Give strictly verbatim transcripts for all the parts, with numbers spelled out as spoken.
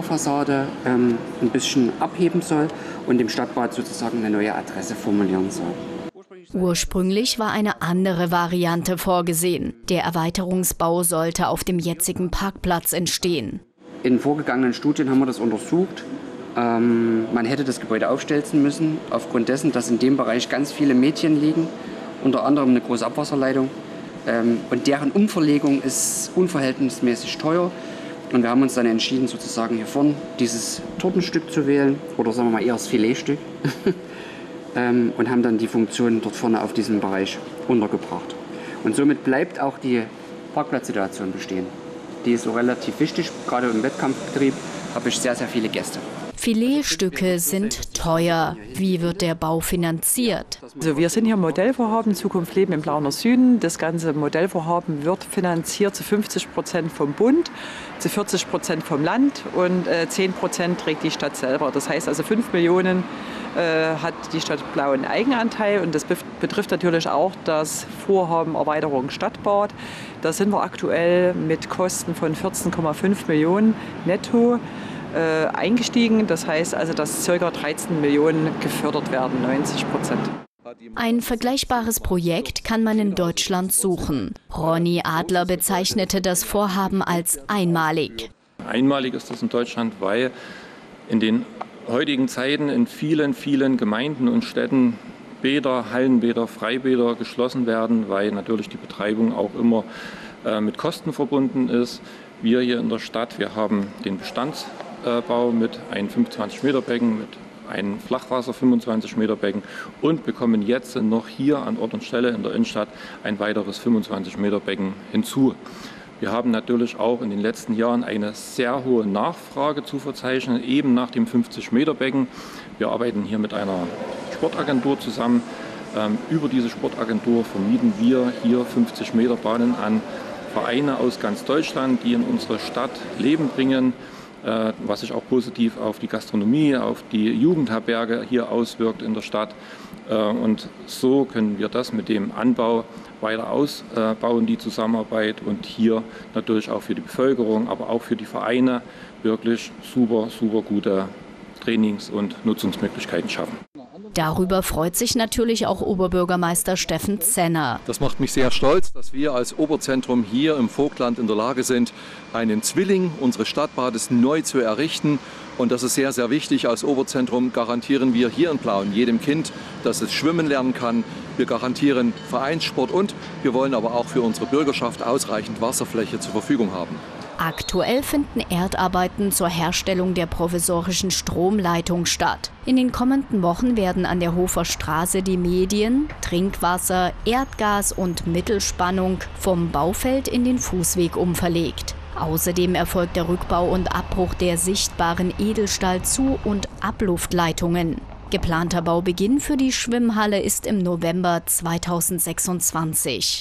Baufassade ähm, ein bisschen abheben soll und dem Stadtbad sozusagen eine neue Adresse formulieren soll. Ursprünglich war eine andere Variante vorgesehen. Der Erweiterungsbau sollte auf dem jetzigen Parkplatz entstehen. In vorgegangenen Studien haben wir das untersucht. Ähm, man hätte das Gebäude aufstelzen müssen, aufgrund dessen, dass in dem Bereich ganz viele Mädchen liegen, unter anderem eine große Abwasserleitung. Ähm, und deren Umverlegung ist unverhältnismäßig teuer. Und wir haben uns dann entschieden, sozusagen hier vorne dieses Tortenstück zu wählen, oder sagen wir mal eher das Filetstück. ähm, und haben dann die Funktion dort vorne auf diesem Bereich untergebracht. Und somit bleibt auch die Parkplatzsituation bestehen. Die ist so relativ wichtig, gerade im Wettkampfbetrieb habe ich sehr, sehr viele Gäste. Filetstücke sind teuer. Wie wird der Bau finanziert? Also wir sind hier im Modellvorhaben Zukunft Leben im Plauener Süden. Das ganze Modellvorhaben wird finanziert zu fünfzig Prozent vom Bund, zu vierzig Prozent vom Land und äh, zehn Prozent trägt die Stadt selber. Das heißt also fünf Millionen äh, hat die Stadt Blau einen Eigenanteil und das betrifft natürlich auch das Vorhaben Erweiterung Stadtbad. Da sind wir aktuell mit Kosten von vierzehn Komma fünf Millionen netto Äh, eingestiegen. Das heißt also, dass ca. dreizehn Millionen gefördert werden, neunzig Prozent. Ein vergleichbares Projekt kann man in Deutschland suchen. Ronny Adler bezeichnete das Vorhaben als einmalig. Einmalig ist das in Deutschland, weil in den heutigen Zeiten in vielen, vielen Gemeinden und Städten Bäder, Hallenbäder, Freibäder geschlossen werden, weil natürlich die Betreibung auch immer äh, mit Kosten verbunden ist. Wir hier in der Stadt, wir haben den Bestandsbau mit einem fünfundzwanzig Meter Becken, mit einem Flachwasser fünfundzwanzig Meter Becken und bekommen jetzt noch hier an Ort und Stelle in der Innenstadt ein weiteres fünfundzwanzig Meter Becken hinzu. Wir haben natürlich auch in den letzten Jahren eine sehr hohe Nachfrage zu verzeichnen, eben nach dem fünfzig Meter Becken. Wir arbeiten hier mit einer Sportagentur zusammen. Ähm, über diese Sportagentur vermieten wir hier fünfzig Meter Bahnen an Vereine aus ganz Deutschland, die in unsere Stadt Leben bringen, äh, was sich auch positiv auf die Gastronomie, auf die Jugendherberge hier auswirkt in der Stadt. Äh, und so können wir das mit dem Anbau weiter ausbauen, die Zusammenarbeit, und hier natürlich auch für die Bevölkerung, aber auch für die Vereine wirklich super, super gute Trainings- und Nutzungsmöglichkeiten schaffen. Darüber freut sich natürlich auch Oberbürgermeister Steffen Zenner. Das macht mich sehr stolz, dass wir als Oberzentrum hier im Vogtland in der Lage sind, einen Zwilling unseres Stadtbades neu zu errichten. Und das ist sehr, sehr wichtig. Als Oberzentrum garantieren wir hier in Plauen jedem Kind, dass es schwimmen lernen kann. Wir garantieren Vereinssport und wir wollen aber auch für unsere Bürgerschaft ausreichend Wasserfläche zur Verfügung haben. Aktuell finden Erdarbeiten zur Herstellung der provisorischen Stromleitung statt. In den kommenden Wochen werden an der Hofer Straße die Medien, Trinkwasser, Erdgas und Mittelspannung vom Baufeld in den Fußweg umverlegt. Außerdem erfolgt der Rückbau und Abbruch der sichtbaren Edelstahl-Zu- und Abluftleitungen. Geplanter Baubeginn für die Schwimmhalle ist im November zweitausendsechsundzwanzig.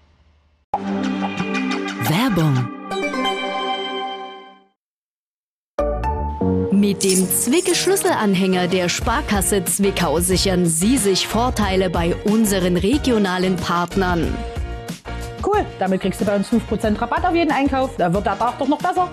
Werbung. Mit dem Zwicke-Schlüsselanhänger der Sparkasse Zwickau sichern Sie sich Vorteile bei unseren regionalen Partnern. Cool, damit kriegst du bei uns fünf Prozent Rabatt auf jeden Einkauf. Da wird der Tag doch noch besser.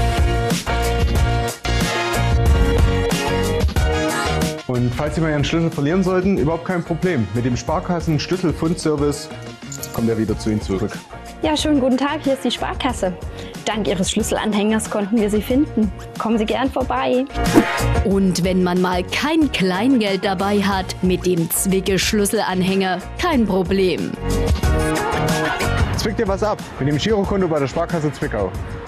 Und falls Sie mal Ihren Schlüssel verlieren sollten, überhaupt kein Problem. Mit dem Sparkassen-Schlüsselfundservice kommt er wieder zu Ihnen zurück. Ja, schönen guten Tag, hier ist die Sparkasse. Dank Ihres Schlüsselanhängers konnten wir Sie finden. Kommen Sie gern vorbei. Und wenn man mal kein Kleingeld dabei hat, mit dem Zwicke-Schlüsselanhänger kein Problem. Zwick dir was ab mit dem Girokonto bei der Sparkasse Zwickau.